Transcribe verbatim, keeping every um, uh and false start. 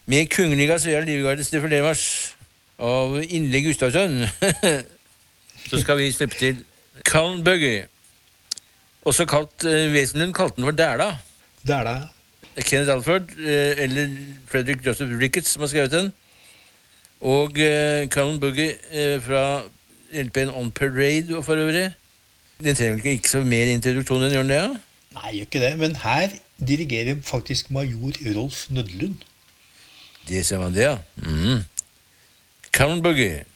Med Kungliga Svea Livgardes defilérmarsj av Indre Gustavsson, så skal vi slippe til Cullen Buggy. Også kalt, eh, Wesenlund kalte den for Dæla. Dæla. Kenneth Alford, eh, eller Frederick Joseph Ricketts, som har skrevet den. Og eh, Cullen Buggy eh, fra L P-en On Parade og for øvrig. Den trenger vel ikke så mer introduksjon enn gjør den det, ja? Nei, gjør ikke det, men her dirigerer faktisk major Rolf Nødlund. Det ser man det, ja. Mm. Cullen Buggy.